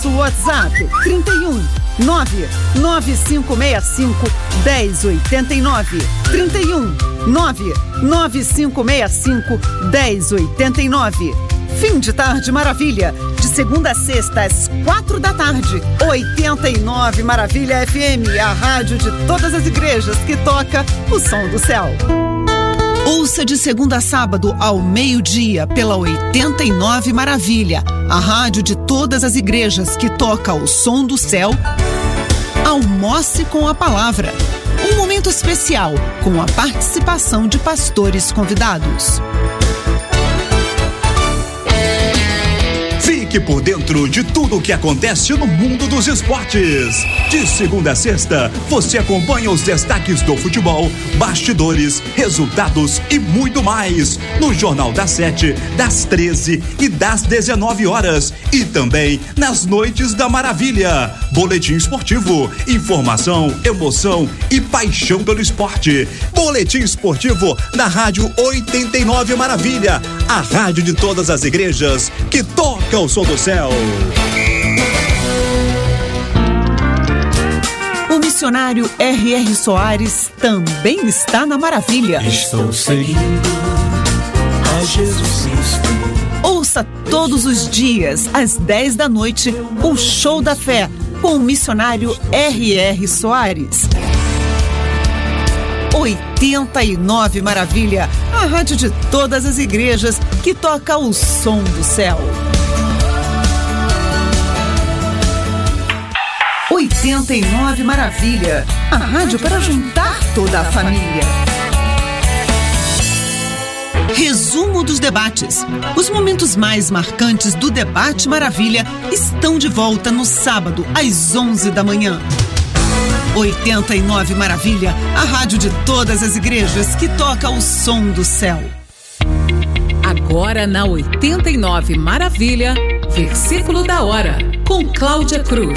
WhatsApp 31 99565 1089. 31 99565 1089. Fim de Tarde Maravilha, de segunda a sexta às 4h. 89 Maravilha FM, a rádio de todas as igrejas que toca o som do céu. Ouça de segunda a sábado ao meio-dia pela 89 Maravilha, a rádio de todas as igrejas que toca o som do céu. Almoce com a Palavra, um momento especial com a participação de pastores convidados. Fique por dentro de tudo o que acontece no mundo dos esportes. De segunda a sexta, você acompanha os destaques do futebol, bastidores, resultados e muito mais no Jornal das 7, das 13 e das 19 horas. E também nas Noites da Maravilha. Boletim esportivo, informação, emoção e paixão pelo esporte. Boletim esportivo na Rádio 89 Maravilha, a rádio de todas as igrejas que toca o som do céu. O missionário R.R. Soares também está na Maravilha. Estou seguindo a Jesus Cristo. Ouça todos os dias, às 10 da noite, o Show da Fé, com o missionário R.R. Soares. 89 Maravilha, a rádio de todas as igrejas que toca o som do céu. 89 Maravilha, a rádio para juntar toda a família. Resumo dos debates. Os momentos mais marcantes do Debate Maravilha estão de volta no sábado, às 11 da manhã. 89 Maravilha, a rádio de todas as igrejas que toca o som do céu. Agora na 89 Maravilha, versículo da hora, com Cláudia Cruz.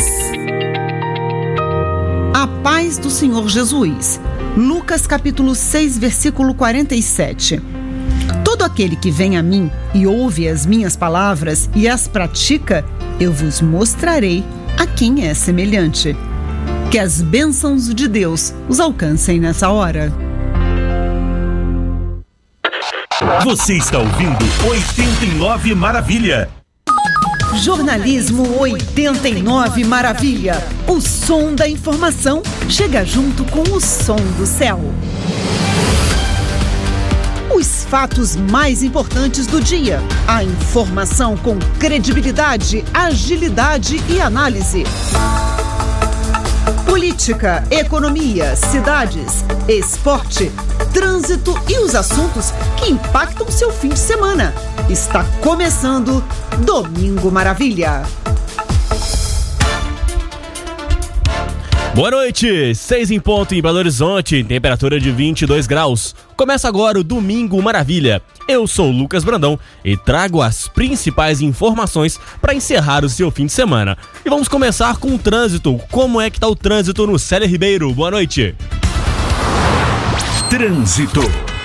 A paz do Senhor Jesus. Lucas capítulo 6, versículo 47. Todo aquele que vem a mim e ouve as minhas palavras e as pratica, eu vos mostrarei a quem é semelhante. Que as bênçãos de Deus os alcancem nessa hora. Você está ouvindo 89 Maravilha. Jornalismo 89 Maravilha. O som da informação chega junto com o som do céu. Os fatos mais importantes do dia. A informação com credibilidade, agilidade e análise. Política, economia, cidades, esporte, trânsito e os assuntos que impactam seu fim de semana. Está começando Domingo Maravilha. Boa noite, 6 em ponto em Belo Horizonte, temperatura de 22 graus. Começa agora o Domingo Maravilha. Eu sou o Lucas Brandão e trago as principais informações para encerrar o seu fim de semana. E vamos começar com o trânsito. Como é que tá o trânsito no Célio Ribeiro? Boa noite. Trânsito.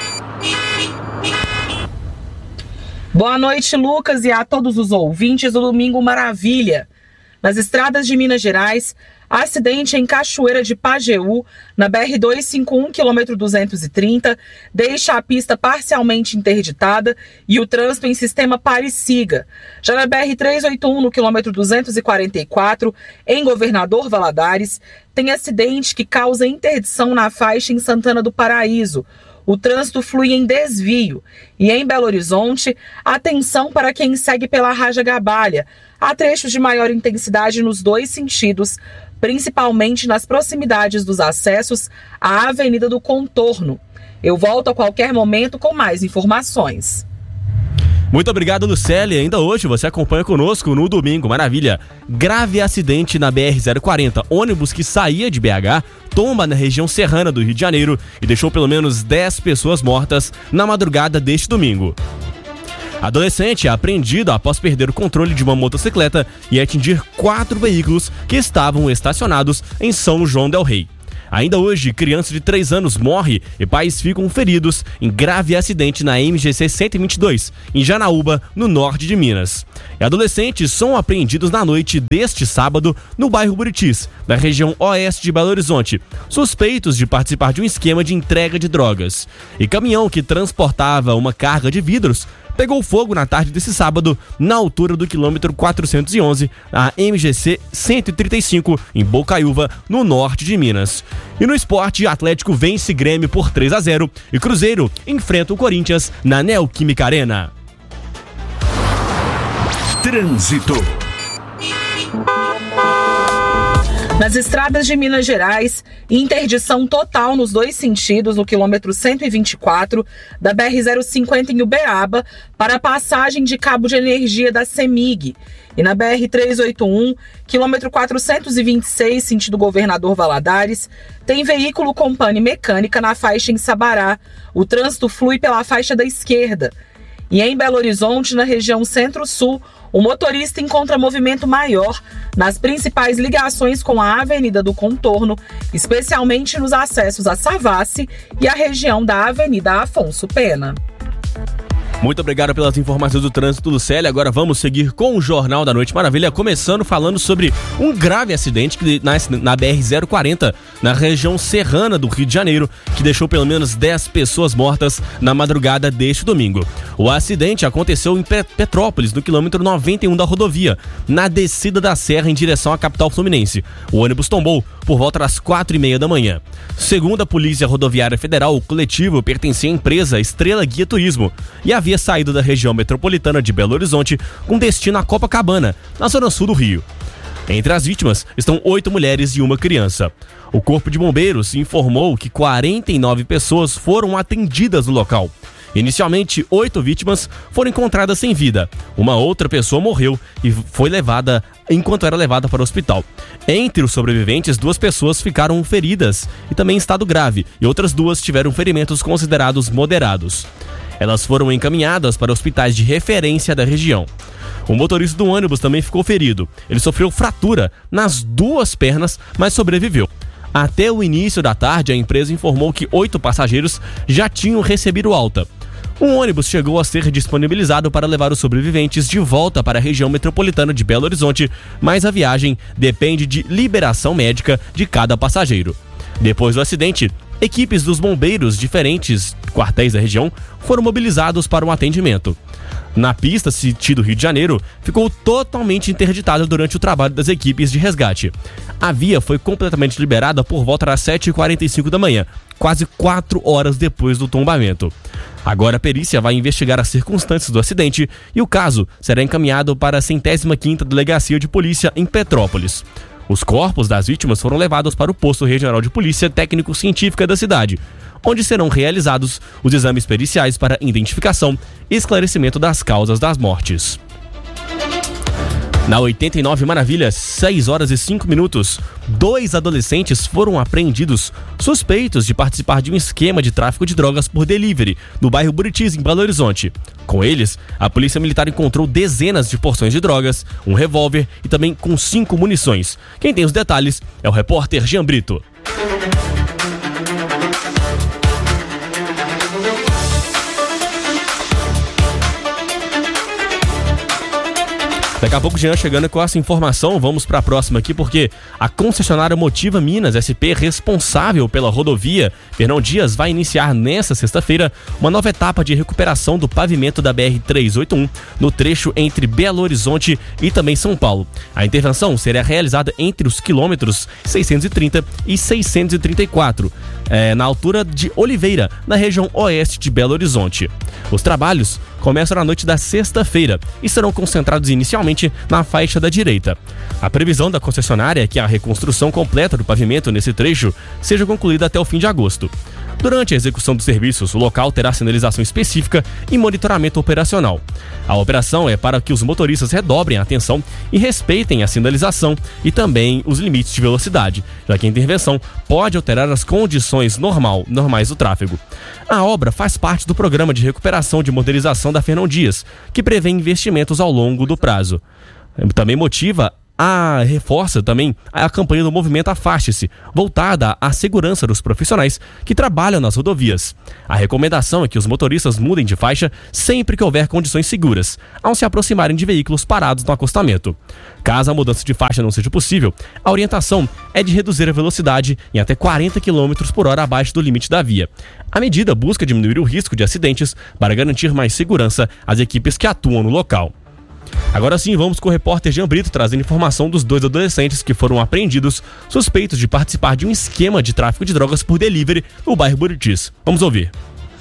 Boa noite, Lucas, e a todos os ouvintes do Domingo Maravilha. Nas estradas de Minas Gerais, acidente em Cachoeira de Pajeú, na BR-251, quilômetro 230, deixa a pista parcialmente interditada e o trânsito em sistema pare-siga. Já na BR-381, no quilômetro 244, em Governador Valadares, tem acidente que causa interdição na faixa em Santana do Paraíso. O trânsito flui em desvio. E em Belo Horizonte, atenção para quem segue pela Raja Gabalha. Há trechos de maior intensidade nos dois sentidos, principalmente nas proximidades dos acessos à Avenida do Contorno. Eu volto a qualquer momento com mais informações. Muito obrigado, Lucélia. Ainda hoje você acompanha conosco no Domingo Maravilha. Grave acidente na BR-040. Ônibus que saía de BH tomba na região serrana do Rio de Janeiro e deixou pelo menos 10 pessoas mortas na madrugada deste domingo. Adolescente é apreendido após perder o controle de uma motocicleta e atingir 4 veículos que estavam estacionados em São João del Rei. Ainda hoje, criança de 3 anos morre e pais ficam feridos em grave acidente na MGC 122, em Janaúba, no norte de Minas. E adolescentes são apreendidos na noite deste sábado no bairro Buritis, da região oeste de Belo Horizonte, suspeitos de participar de um esquema de entrega de drogas. E caminhão que transportava uma carga de vidros pegou fogo na tarde desse sábado, na altura do quilômetro 411, a MGC 135, em Bocaiúva, no norte de Minas. E no esporte, Atlético vence Grêmio por 3-0 e Cruzeiro enfrenta o Corinthians na Neoquímica Arena. Trânsito. Nas estradas de Minas Gerais, interdição total nos 2 sentidos no quilômetro 124 da BR-050 em Uberaba para a passagem de cabo de energia da CEMIG. E na BR-381, quilômetro 426, sentido Governador Valadares, tem veículo com pane mecânica na faixa em Sabará. O trânsito flui pela faixa da esquerda. E em Belo Horizonte, na região Centro-Sul, o motorista encontra movimento maior nas principais ligações com a Avenida do Contorno, especialmente nos acessos a Savassi e a região da Avenida Afonso Pena. Muito obrigado pelas informações do trânsito, Lucélia. Agora vamos seguir com o Jornal da Noite Maravilha, começando falando sobre um grave acidente na BR-040, na região serrana do Rio de Janeiro, que deixou pelo menos 10 pessoas mortas na madrugada deste domingo. O acidente aconteceu em Petrópolis, no quilômetro 91 da rodovia, na descida da serra em direção à capital fluminense. O ônibus tombou por volta das 4h30 da manhã. Segundo a Polícia Rodoviária Federal, o coletivo pertencia à empresa Estrela Guia Turismo e havia saído da região metropolitana de Belo Horizonte com destino a Copacabana, na zona sul do Rio. Entre as vítimas estão 8 mulheres e uma criança. O Corpo de Bombeiros informou que 49 pessoas foram atendidas no local. Inicialmente, 8 vítimas foram encontradas sem vida. Uma outra pessoa morreu e foi levada enquanto era levada para o hospital. Entre os sobreviventes, 2 pessoas ficaram feridas e também em estado grave, e outras 2 tiveram ferimentos considerados moderados. Elas foram encaminhadas para hospitais de referência da região. O motorista do ônibus também ficou ferido. Ele sofreu fratura nas 2 pernas, mas sobreviveu. Até o início da tarde, a empresa informou que 8 passageiros já tinham recebido alta. Um ônibus chegou a ser disponibilizado para levar os sobreviventes de volta para a região metropolitana de Belo Horizonte, mas a viagem depende de liberação médica de cada passageiro. Depois do acidente, equipes dos bombeiros diferentes quartéis da região foram mobilizados para um atendimento. Na pista, sentido Rio de Janeiro, ficou totalmente interditada durante o trabalho das equipes de resgate. A via foi completamente liberada por volta das 7h45 da manhã, quase 4 horas depois do tombamento. Agora a perícia vai investigar as circunstâncias do acidente e o caso será encaminhado para a 105ª Delegacia de Polícia em Petrópolis. Os corpos das vítimas foram levados para o posto regional de polícia técnico-científica da cidade, onde serão realizados os exames periciais para identificação e esclarecimento das causas das mortes. Na 89 Maravilha, 6h05, 2 adolescentes foram apreendidos suspeitos de participar de um esquema de tráfico de drogas por delivery no bairro Buritis, em Belo Horizonte. Com eles, a Polícia Militar encontrou dezenas de porções de drogas, um revólver e também com 5 munições. Quem tem os detalhes é o repórter Jean Brito. Daqui a pouco o Jean chegando com essa informação, vamos para a próxima aqui, porque a concessionária Motiva Minas SP, responsável pela rodovia Fernão Dias, vai iniciar nesta sexta-feira uma nova etapa de recuperação do pavimento da BR-381 no trecho entre Belo Horizonte e também São Paulo. A intervenção será realizada entre os quilômetros 630 e 634, na altura de Oliveira, na região oeste de Belo Horizonte. Os trabalhos começam na noite da sexta-feira e serão concentrados inicialmente na faixa da direita. A previsão da concessionária é que a reconstrução completa do pavimento nesse trecho seja concluída até o fim de agosto. Durante a execução dos serviços, o local terá sinalização específica e monitoramento operacional. A operação é para que os motoristas redobrem a atenção e respeitem a sinalização e também os limites de velocidade, já que a intervenção pode alterar as condições normais do tráfego. A obra faz parte do programa de recuperação de modernização da Fernão Dias, que prevê investimentos ao longo do prazo. Também Motiva reforça também a campanha do movimento Afaste-se, voltada à segurança dos profissionais que trabalham nas rodovias. A recomendação é que os motoristas mudem de faixa sempre que houver condições seguras, ao se aproximarem de veículos parados no acostamento. Caso a mudança de faixa não seja possível, a orientação é de reduzir a velocidade em até 40 km por hora abaixo do limite da via. A medida busca diminuir o risco de acidentes para garantir mais segurança às equipes que atuam no local. Agora sim, vamos com o repórter Jean Brito trazendo informação dos 2 adolescentes que foram apreendidos suspeitos de participar de um esquema de tráfico de drogas por delivery no bairro Buritis. Vamos ouvir.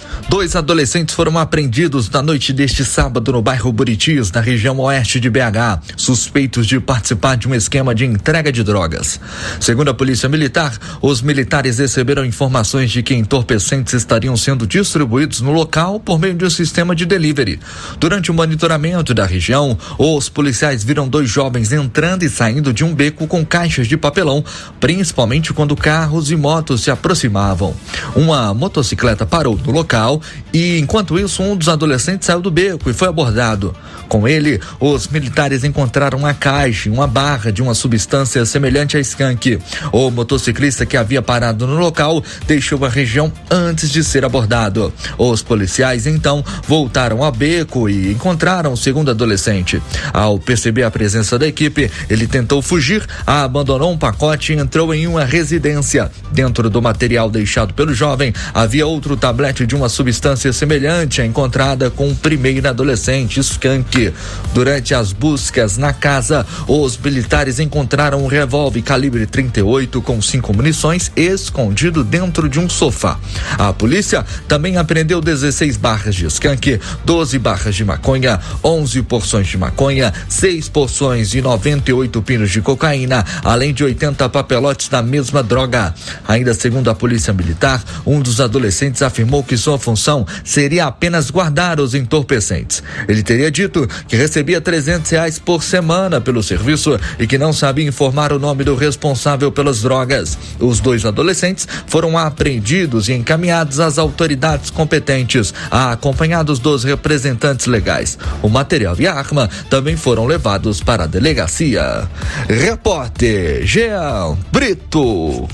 2 adolescentes foram apreendidos na noite deste sábado no bairro Buritis, na região oeste de BH, suspeitos de participar de um esquema de entrega de drogas. Segundo a Polícia Militar, os militares receberam informações de que entorpecentes estariam sendo distribuídos no local por meio de um sistema de delivery. Durante o monitoramento da região, os policiais viram 2 jovens entrando e saindo de um beco com caixas de papelão, principalmente quando carros e motos se aproximavam. Uma motocicleta parou no local e, enquanto isso, um dos adolescentes saiu do beco e foi abordado. Com ele, os militares encontraram uma caixa e uma barra de uma substância semelhante a skunk. O motociclista que havia parado no local deixou a região antes de ser abordado. Os policiais, então, voltaram ao beco e encontraram o segundo adolescente. Ao perceber a presença da equipe, ele tentou fugir, abandonou um pacote e entrou em uma residência. Dentro do material deixado pelo jovem, havia outro tablete de uma substância semelhante à encontrada com o primeiro adolescente, skunk. Durante as buscas na casa, os militares encontraram um revólver calibre 38 com 5 munições escondido dentro de um sofá. A polícia também apreendeu 16 barras de skunk, 12 barras de maconha, 11 porções de maconha, 6 porções e 98 pinos de cocaína, além de 80 papelotes da mesma droga. Ainda segundo a Polícia Militar, um dos adolescentes afirmou que sua função seria apenas guardar os entorpecentes. Ele teria dito que recebia R$300 por semana pelo serviço e que não sabia informar o nome do responsável pelas drogas. Os 2 adolescentes foram apreendidos e encaminhados às autoridades competentes, acompanhados dos representantes legais. O material e a arma também foram levados para a delegacia. Repórter Jean Brito.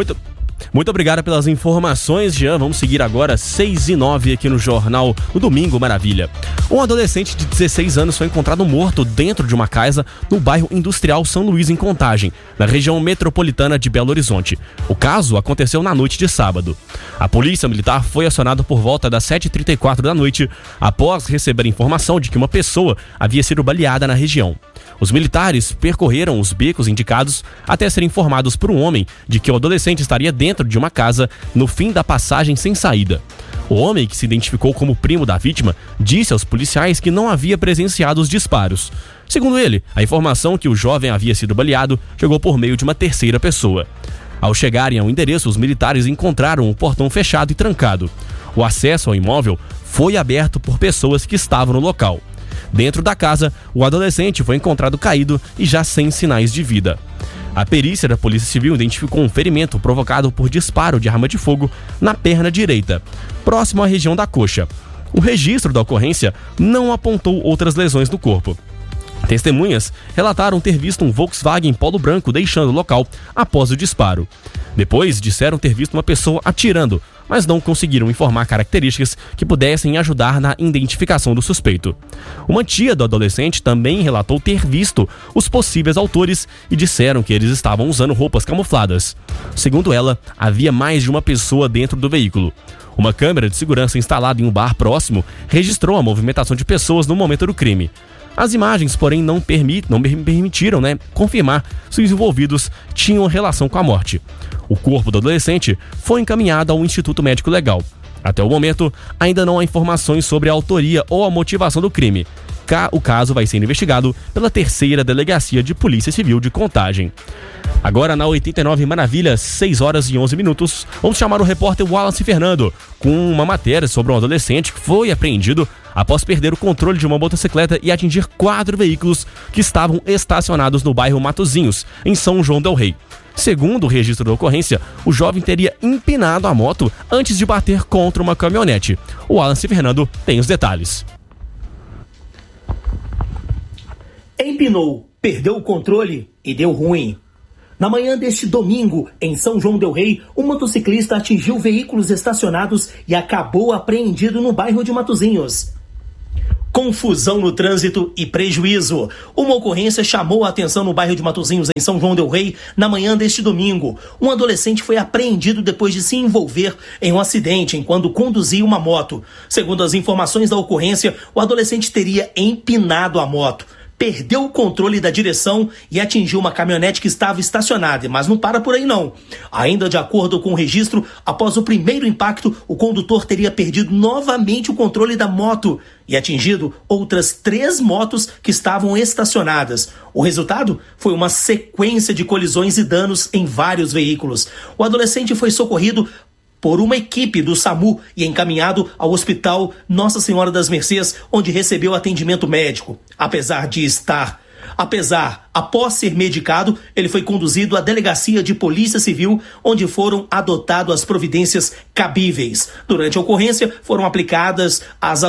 Muito obrigado pelas informações, Jean. Vamos seguir agora 6h09 aqui no Jornal O Domingo Maravilha. Um adolescente de 16 anos foi encontrado morto dentro de uma casa no bairro Industrial São Luís, em Contagem, na região metropolitana de Belo Horizonte. O caso aconteceu na noite de sábado. A Polícia Militar foi acionada por volta das 7h34 da noite, após receber informação de que uma pessoa havia sido baleada na região. Os militares percorreram os becos indicados até serem informados por um homem de que o adolescente estaria dentro de uma casa no fim da passagem sem saída. O homem, que se identificou como primo da vítima, disse aos policiais que não havia presenciado os disparos. Segundo ele, a informação que o jovem havia sido baleado chegou por meio de uma terceira pessoa. Ao chegarem ao endereço, os militares encontraram o portão fechado e trancado. O acesso ao imóvel foi aberto por pessoas que estavam no local. Dentro da casa, o adolescente foi encontrado caído e já sem sinais de vida. A perícia da Polícia Civil identificou um ferimento provocado por disparo de arma de fogo na perna direita, próximo à região da coxa. O registro da ocorrência não apontou outras lesões no corpo. Testemunhas relataram ter visto um Volkswagen Polo branco deixando o local após o disparo. Depois disseram ter visto uma pessoa atirando, mas não conseguiram informar características que pudessem ajudar na identificação do suspeito. Uma tia do adolescente também relatou ter visto os possíveis autores e disseram que eles estavam usando roupas camufladas. Segundo ela, havia mais de uma pessoa dentro do veículo. Uma câmera de segurança instalada em um bar próximo registrou a movimentação de pessoas no momento do crime. As imagens, porém, não permitiram confirmar se os envolvidos tinham relação com a morte. O corpo do adolescente foi encaminhado ao Instituto Médico Legal. Até o momento, ainda não há informações sobre a autoria ou a motivação do crime. O caso vai ser investigado pela 3ª Delegacia de Polícia Civil de Contagem. Agora na 89 Maravilha, 6h11, vamos chamar o repórter Wallace Fernando com uma matéria sobre um adolescente que foi apreendido após perder o controle de uma motocicleta e atingir 4 veículos que estavam estacionados no bairro Matozinhos, em São João del Rei. Segundo o registro da ocorrência, o jovem teria empinado a moto antes de bater contra uma caminhonete. O Wallace Fernando tem os detalhes. Empinou perdeu o controle e deu ruim. Na manhã deste domingo, em São João del Rei, um motociclista atingiu veículos estacionados e acabou apreendido no bairro de Matozinhos. Confusão no trânsito e prejuízo. Uma ocorrência chamou a atenção no bairro de Matozinhos, em São João del Rei, na manhã deste domingo. Um adolescente foi apreendido depois de se envolver em um acidente enquanto conduzia uma moto. Segundo as informações da ocorrência, o adolescente teria empinado a moto, perdeu o controle da direção e atingiu uma caminhonete que estava estacionada, mas não para por aí não. Ainda de acordo com o registro, após o primeiro impacto, o condutor teria perdido novamente o controle da moto e atingido outras 3 motos que estavam estacionadas. O resultado foi uma sequência de colisões e danos em vários veículos. O adolescente foi socorrido por uma equipe do SAMU e encaminhado ao Hospital Nossa Senhora das Mercês, onde recebeu atendimento médico. Após ser medicado, ele foi conduzido à delegacia de Polícia Civil, onde foram adotadas as providências cabíveis. Durante a ocorrência, foram aplicadas as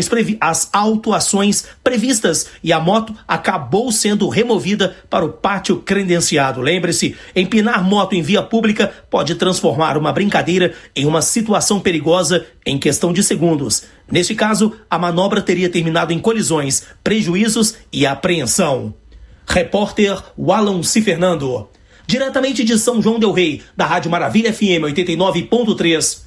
autuações previstas e a moto acabou sendo removida para o pátio credenciado. Lembre-se, empinar moto em via pública pode transformar uma brincadeira em uma situação perigosa em questão de segundos. Neste caso, a manobra teria terminado em colisões, prejuízos e apreensão. Repórter Wallace Fernando, diretamente de São João del Rei, da Rádio Maravilha FM 89.3,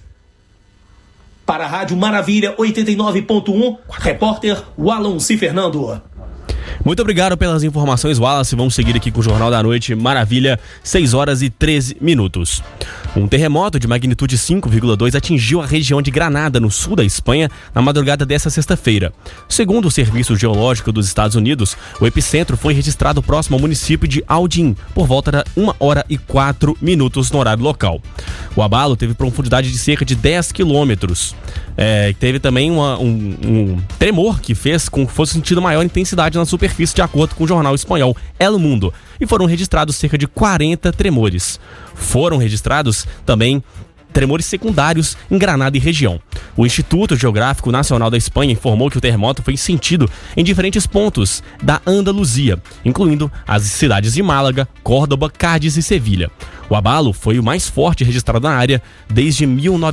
para a Rádio Maravilha 89.1, repórter Wallace Fernando. Muito obrigado pelas informações, Wallace. Vamos seguir aqui com o Jornal da Noite Maravilha, 6 horas e 13 minutos. Um terremoto de magnitude 5,2 atingiu a região de Granada, no sul da Espanha, na madrugada desta sexta-feira. Segundo o Serviço Geológico dos Estados Unidos, o epicentro foi registrado próximo ao município de Aldin, por volta de 1h04 no horário local. O abalo teve profundidade de cerca de 10 quilômetros. Teve também um tremor que fez com que fosse sentido maior intensidade na superfície, de acordo com o jornal espanhol El Mundo, e foram registrados cerca de 40 tremores. Foram registrados também tremores secundários em Granada e região. O Instituto Geográfico Nacional da Espanha informou que o terremoto foi sentido em diferentes pontos da Andaluzia, incluindo as cidades de Málaga, Córdoba, Cádiz e Sevilha. O abalo foi o mais forte registrado na área desde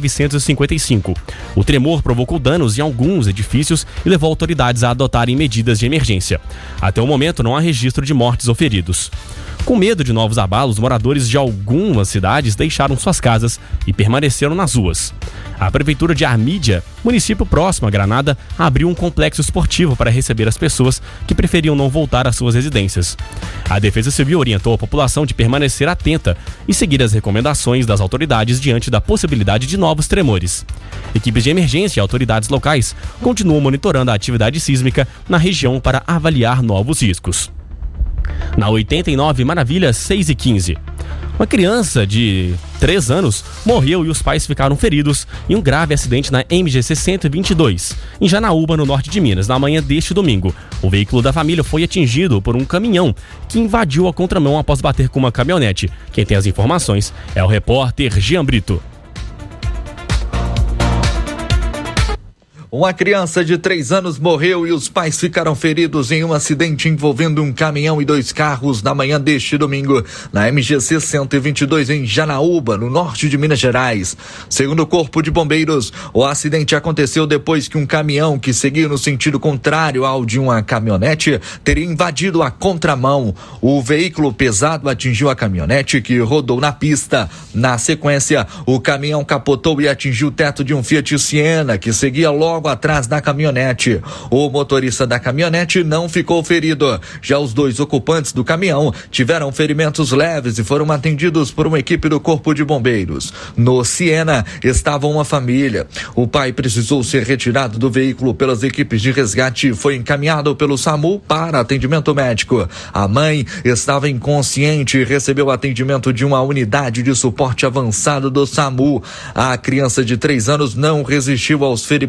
1955. O tremor provocou danos em alguns edifícios e levou autoridades a adotarem medidas de emergência. Até o momento, não há registro de mortes ou feridos. Com medo de novos abalos, moradores de algumas cidades deixaram suas casas e permaneceram nas ruas. A prefeitura de Armídia, município próximo a Granada, abriu um complexo esportivo para receber as pessoas que preferiam não voltar às suas residências. A Defesa Civil orientou a população de permanecer atenta e seguir as recomendações das autoridades diante da possibilidade de novos tremores. Equipes de emergência e autoridades locais continuam monitorando a atividade sísmica na região para avaliar novos riscos. Na 89 Maravilha, 6h15. Uma criança de 3 anos morreu e os pais ficaram feridos em um grave acidente na MGC 122, em Janaúba, no norte de Minas, na manhã deste domingo. O veículo da família foi atingido por um caminhão que invadiu a contramão após bater com uma caminhonete. Quem tem as informações é o repórter Jean Brito. Uma criança de 3 anos morreu e os pais ficaram feridos em um acidente envolvendo um caminhão e 2 carros na manhã deste domingo, na MGC 122 em Janaúba, no norte de Minas Gerais. Segundo o Corpo de Bombeiros, o acidente aconteceu depois que um caminhão que seguia no sentido contrário ao de uma caminhonete teria invadido a contramão. O veículo pesado atingiu a caminhonete, que rodou na pista. Na sequência, o caminhão capotou e atingiu o teto de um Fiat Siena, que seguia logo atrás da caminhonete. O motorista da caminhonete não ficou ferido. Já os 2 ocupantes do caminhão tiveram ferimentos leves e foram atendidos por uma equipe do Corpo de Bombeiros. No Siena estava uma família. O pai precisou ser retirado do veículo pelas equipes de resgate e foi encaminhado pelo SAMU para atendimento médico. A mãe estava inconsciente e recebeu atendimento de uma unidade de suporte avançado do SAMU. A criança de 3 anos não resistiu aos ferimentos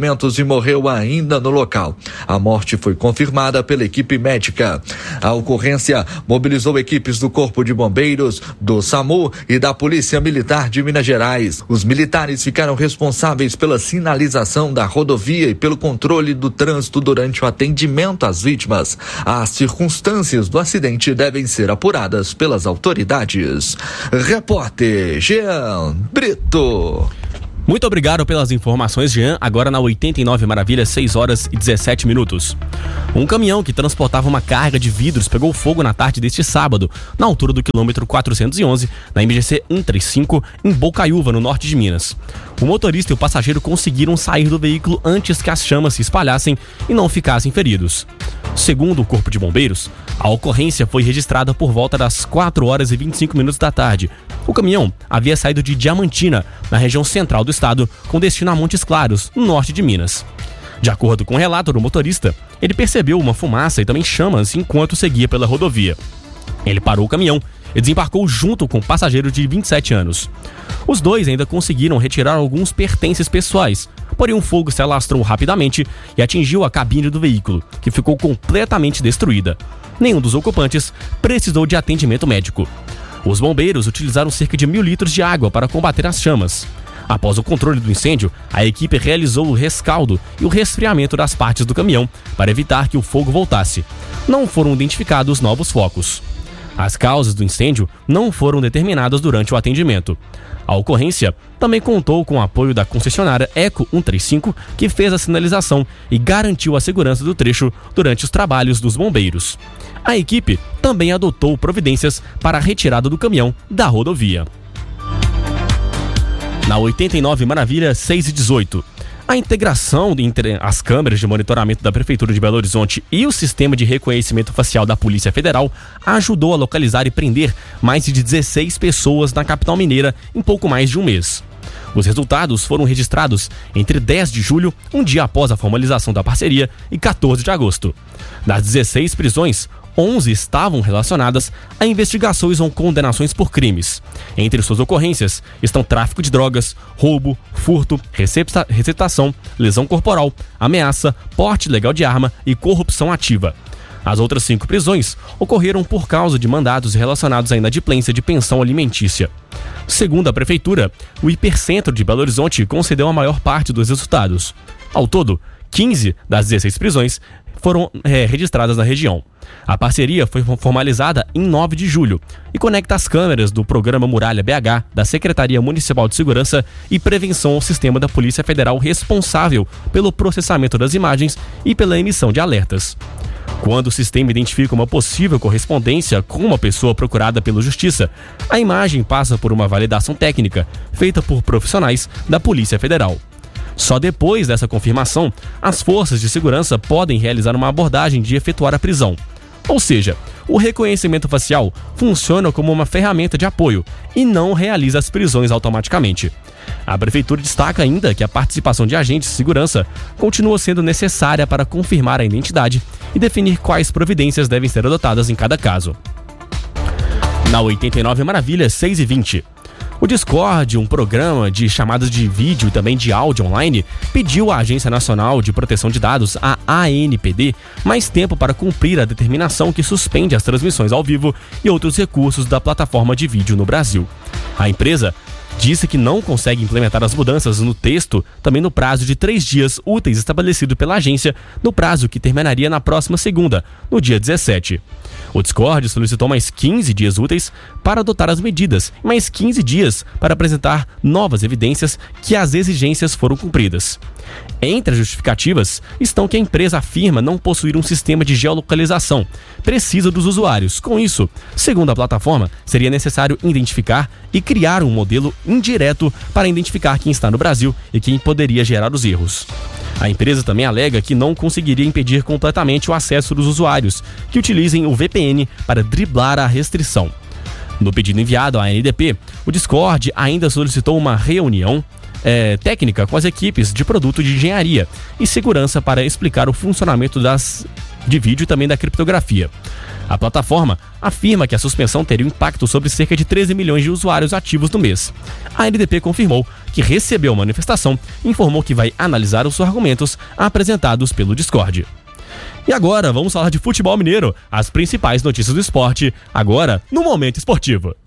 e morreu ainda no local. A morte foi confirmada pela equipe médica. A ocorrência mobilizou equipes do Corpo de Bombeiros, do SAMU e da Polícia Militar de Minas Gerais. Os militares ficaram responsáveis pela sinalização da rodovia e pelo controle do trânsito durante o atendimento às vítimas. As circunstâncias do acidente devem ser apuradas pelas autoridades. Repórter Jean Brito. Muito obrigado pelas informações, Jean. Agora na 89 Maravilha, 6 horas e 17 minutos. Um caminhão que transportava uma carga de vidros pegou fogo na tarde deste sábado, na altura do quilômetro 411, na MGC 135, em Bocaiúva, no norte de Minas. O motorista e o passageiro conseguiram sair do veículo antes que as chamas se espalhassem e não ficassem feridos. Segundo o Corpo de Bombeiros, a ocorrência foi registrada por volta das 4 horas e 25 minutos da tarde. O caminhão havia saído de Diamantina, na região central do estado, com destino a Montes Claros, no norte de Minas. De acordo com o relato do motorista, ele percebeu uma fumaça e também chamas enquanto seguia pela rodovia. Ele parou o caminhão e desembarcou junto com o passageiro de 27 anos. Os dois ainda conseguiram retirar alguns pertences pessoais, porém o fogo se alastrou rapidamente e atingiu a cabine do veículo, que ficou completamente destruída. Nenhum dos ocupantes precisou de atendimento médico. Os bombeiros utilizaram cerca de 1.000 litros de água para combater as chamas. Após o controle do incêndio, a equipe realizou o rescaldo e o resfriamento das partes do caminhão para evitar que o fogo voltasse. Não foram identificados novos focos. As causas do incêndio não foram determinadas durante o atendimento. A ocorrência também contou com o apoio da concessionária Eco 135, que fez a sinalização e garantiu a segurança do trecho durante os trabalhos dos bombeiros. A equipe também adotou providências para a retirada do caminhão da rodovia. Na 89 Maravilha, 6 e 18. A integração entre as câmeras de monitoramento da Prefeitura de Belo Horizonte e o sistema de reconhecimento facial da Polícia Federal ajudou a localizar e prender mais de 16 pessoas na capital mineira em pouco mais de um mês. Os resultados foram registrados entre 10 de julho, um dia após a formalização da parceria, e 14 de agosto. Das 16 prisões, 11 estavam relacionadas a investigações ou condenações por crimes. Entre suas ocorrências estão tráfico de drogas, roubo, furto, receptação, lesão corporal, ameaça, porte ilegal de arma e corrupção ativa. As outras 5 prisões ocorreram por causa de mandados relacionados à inadimplência de pensão alimentícia. Segundo a Prefeitura, o Hipercentro de Belo Horizonte concedeu a maior parte dos resultados. Ao todo, 15 das 16 prisões foram registradas na região. A parceria foi formalizada em 9 de julho e conecta as câmeras do Programa Muralha BH, da Secretaria Municipal de Segurança e Prevenção ao sistema da Polícia Federal responsável pelo processamento das imagens e pela emissão de alertas. Quando o sistema identifica uma possível correspondência com uma pessoa procurada pela Justiça, a imagem passa por uma validação técnica feita por profissionais da Polícia Federal. Só depois dessa confirmação, as forças de segurança podem realizar uma abordagem de efetuar a prisão. Ou seja, o reconhecimento facial funciona como uma ferramenta de apoio e não realiza as prisões automaticamente. A Prefeitura destaca ainda que a participação de agentes de segurança continua sendo necessária para confirmar a identidade e definir quais providências devem ser adotadas em cada caso. Na 89 Maravilha, 6 e 20. O Discord, um programa de chamadas de vídeo e também de áudio online, pediu à Agência Nacional de Proteção de Dados, a ANPD, mais tempo para cumprir a determinação que suspende as transmissões ao vivo e outros recursos da plataforma de vídeo no Brasil. A empresa disse que não consegue implementar as mudanças no texto também no prazo de 3 dias úteis estabelecido pela agência, no prazo que terminaria na próxima segunda, no dia 17. O Discord solicitou mais 15 dias úteis para adotar as medidas e mais 15 dias para apresentar novas evidências que as exigências foram cumpridas. Entre as justificativas estão que a empresa afirma não possuir um sistema de geolocalização preciso dos usuários. Com isso, segundo a plataforma, seria necessário identificar e criar um modelo indireto para identificar quem está no Brasil e quem poderia gerar os erros. A empresa também alega que não conseguiria impedir completamente o acesso dos usuários que utilizem o VPN para driblar a restrição. No pedido enviado à ANPD, o Discord ainda solicitou uma reunião técnica com as equipes de produto de engenharia e segurança para explicar o funcionamento das de vídeo e também da criptografia. A plataforma afirma que a suspensão teria um impacto sobre cerca de 13 milhões de usuários ativos no mês. A LDP confirmou que recebeu a manifestação e informou que vai analisar os argumentos apresentados pelo Discord. E agora vamos falar de futebol mineiro, as principais notícias do esporte, agora no Momento Esportivo.